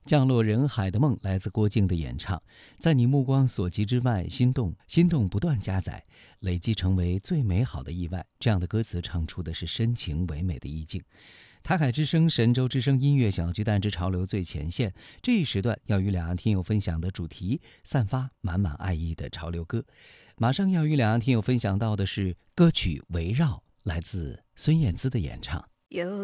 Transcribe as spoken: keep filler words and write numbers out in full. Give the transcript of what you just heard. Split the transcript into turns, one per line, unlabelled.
降落人海的梦来自郭靖的演唱，在你目光所及之外，心动，心动不断加载，累积成为最美好的意外。这样的歌词唱出的是深情唯美的意境。台海之声、神州之声音乐小巨蛋之潮流最前线，这一时段要与两岸听友分享的主题，散发满满爱意的潮流歌。马上要与两岸听友分享到的是歌曲《围绕》，来自孙燕姿的演唱。
有